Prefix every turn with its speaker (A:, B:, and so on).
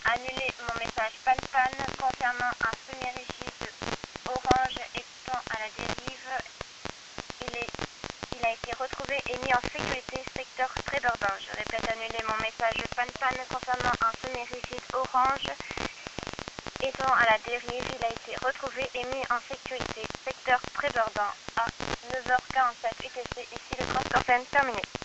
A: annuler mon message PAN concernant un semi-rigide orange étant à la dérive. Il a été retrouvé et mis en sécurité, secteur Trébordin. Je répète, annuler mon message PAN concernant un semi-rigide orange étant à la dérive. Il a été retrouvé et mis en sécurité, secteur Trébordin à 9h47 UTC. Ici le transport terminé.